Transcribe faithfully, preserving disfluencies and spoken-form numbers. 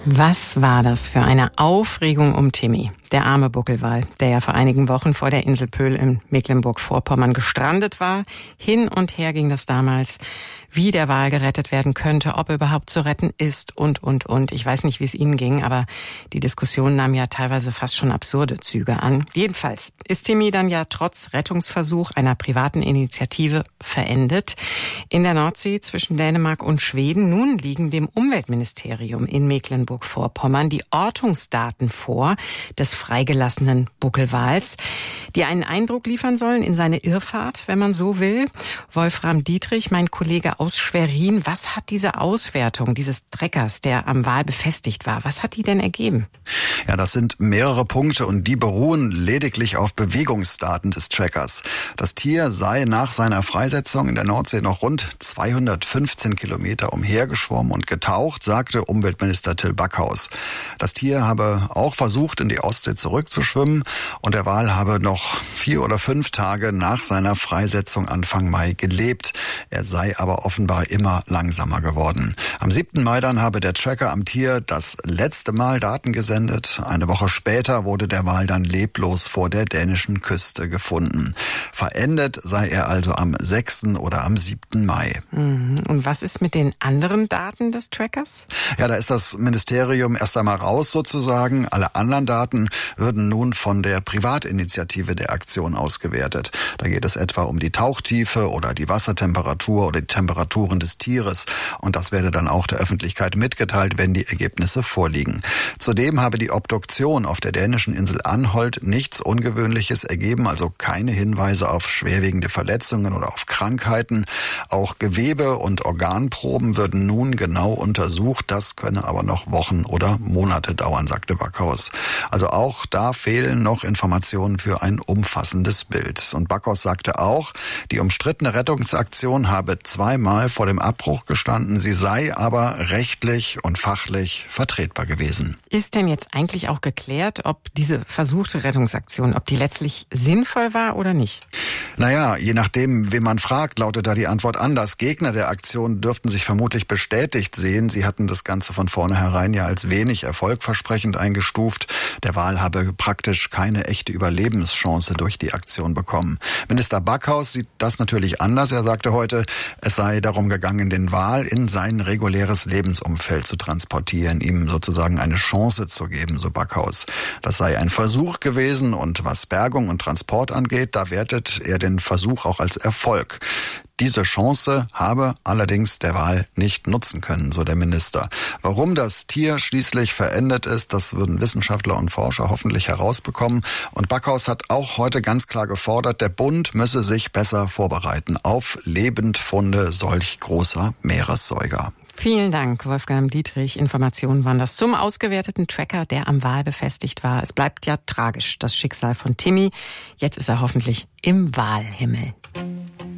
Was war das für eine Aufregung um Timmy, der arme Buckelwal, der ja vor einigen Wochen vor der Insel Pöhl in Mecklenburg-Vorpommern gestrandet war. Hin und her ging das damals, wie der Wal gerettet werden könnte, ob er überhaupt zu retten ist und, und, und. Ich weiß nicht, wie es Ihnen ging, aber die Diskussion nahm ja teilweise fast schon absurde Züge an. Jedenfalls ist Timmy dann ja trotz Rettungsversuch einer privaten Initiative verendet in der Nordsee zwischen Dänemark und Schweden. Nun liegen dem Umweltministerium in Mecklenburg-Vorpommern die Ortungsdaten vor des freigelassenen Buckelwals, die einen Eindruck liefern sollen in seine Irrfahrt, wenn man so will. Wolfram Dietrich, mein Kollege aus Schwerin, was hat diese Auswertung dieses Treckers, der am Wal befestigt war, was hat die denn ergeben? Ja, das sind mehrere Punkte und die beruhen lediglich auf Bewegungsdaten des Trackers. Das Tier sei nach seiner Freisetzung in der Nordsee noch rund zweihundertfünfzehn Kilometer umhergeschwommen und getaucht, sagte Umweltminister Till Backhaus. Das Tier habe auch versucht, in die Ostsee zurückzuschwimmen und der Wal habe noch vier oder fünf Tage nach seiner Freisetzung Anfang Mai gelebt. Er sei aber offenbar immer langsamer geworden. Am siebten Mai dann habe der Tracker am Tier das letzte Mal Daten gesendet. Eine Woche später wurde der Wal dann leblos vor der dänischen Küste gefunden. Verendet sei er also am sechsten oder am siebten Mai. Und was ist mit den anderen Daten des Trackers? Ja, da ist das Ministerium erst einmal raus sozusagen. Alle anderen Daten würden nun von der Privatinitiative der Aktion ausgewertet. Da geht es etwa um die Tauchtiefe oder die Wassertemperatur oder die Temperaturen des Tieres. Und das werde dann auch der Öffentlichkeit mitgeteilt, wenn die Ergebnisse vorliegen. Zudem habe die Obduktion auf der dänischen Insel Anholt nichts Ungewöhnliches ergeben, also keine Hinweise auf schwerwiegende Verletzungen oder auf Krankheiten. Auch Gewebe- und Organproben würden nun genau untersucht. Das könne aber noch Wochen oder Monate dauern, sagte Backhaus. Also auch da fehlen noch Informationen für ein umfassendes Bild. Und Backhaus sagte auch, die umstrittene Rettungsaktion habe zweimal vor dem Abbruch gestanden. Sie sei aber rechtlich und fachlich vertretbar gewesen. Ist denn jetzt eigentlich auch geklärt, ob diese versuchte Rettungsaktion, ob die letztlich sinnvoll war oder nicht? Naja, je nachdem, wen man fragt, lautet da die Antwort anders. Gegner der Aktion dürften sich vermutlich bestätigt sehen. Sie hatten das Ganze von vornherein ja als wenig erfolgversprechend eingestuft. Der Wal habe praktisch keine echte Überlebenschance durch die Aktion bekommen. Minister Backhaus sieht das natürlich anders. Er sagte heute, es sei darum gegangen, den Wal in sein reguläres Lebensumfeld zu transportieren, ihm sozusagen eine Chance zu geben, so Backhaus. Das sei ein Versuch gewesen und was Bergung und Transport angeht, da wertet er den Versuch auch als Erfolg. Diese Chance habe allerdings der Wal nicht nutzen können, so der Minister. Warum das Tier schließlich verendet ist, das würden Wissenschaftler und Forscher hoffentlich herausbekommen. Und Backhaus hat auch heute ganz klar gefordert, der Bund müsse sich besser vorbereiten auf Lebendfunde solch großer Meeressäuger. Vielen Dank, Wolfgang Dietrich. Informationen waren das zum ausgewerteten Tracker, der am Wal befestigt war. Es bleibt ja tragisch, das Schicksal von Timmy. Jetzt ist er hoffentlich im Walhimmel.